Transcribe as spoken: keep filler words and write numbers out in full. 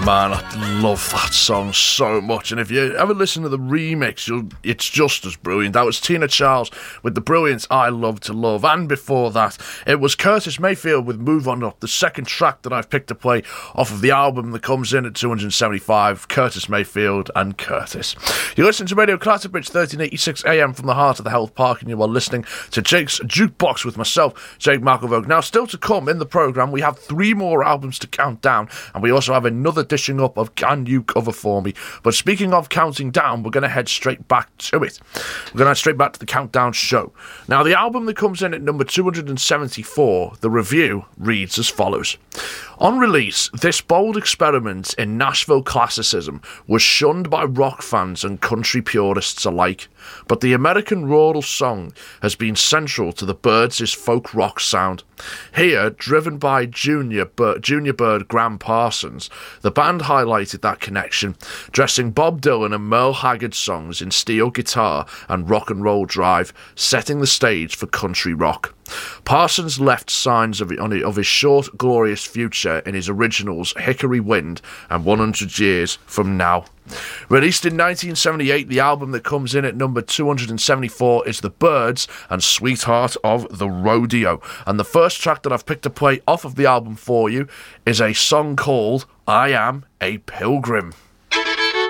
Man, I love that song so much, and if you ever listen to the remix, you'll, it's just as brilliant. That was Tina Charles with the brilliant I Love to Love, and before that, it was Curtis Mayfield with Move On Up, the second track that I've picked to play off of the album that comes in at two hundred seventy-five, Curtis Mayfield and Curtis. You're listening to Radio Clatterbridge, thirteen eighty-six A M from the heart of the Health Park, and you are listening to Jake's Jukebox with myself, Jake McElvogue. Now, still to come in the programme, we have three more albums to count down, and we also have another dishing up of Can You Cover For Me. But speaking of counting down, we're going to head straight back to it. We're going to head straight back to the Countdown show. Now, the album that comes in at number two hundred seventy-four, the review reads as follows. On release, this bold experiment in Nashville classicism was shunned by rock fans and country purists alike, but the American rural song has been central to the Byrds' folk rock sound. Here, driven by Junior, Bir- Junior Bird Graham Parsons, the band highlighted that connection, dressing Bob Dylan and Merle Haggard songs in steel guitar and rock and roll drive, setting the stage for country rock. Parsons left signs of, of his short, glorious future in his originals Hickory Wind and one hundred Years From Now. Released in nineteen seventy-eight, the album that comes in at number two hundred seventy-four is The Byrds and Sweetheart of the Rodeo. And the first track that I've picked to play off of the album for you is a song called I Am a Pilgrim.